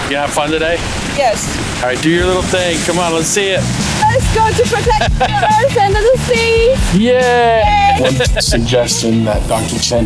You have fun today? Yes. All right, do your little thing. Come on, let's see it. Let's go to protect the earth and the sea. Yeah. One suggestion that Dr. Chen